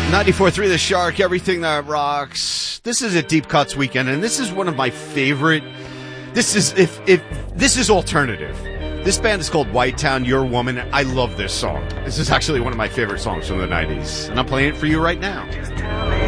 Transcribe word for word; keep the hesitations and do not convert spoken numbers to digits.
ninety-four point three The Shark, everything that rocks. This is a Deep Cuts weekend, and this is one of my favorite. This is if if this is alternative. This band is called White Town, Your Woman. I love this song. This is actually one of my favorite songs from the nineties, and I'm playing it for you right now.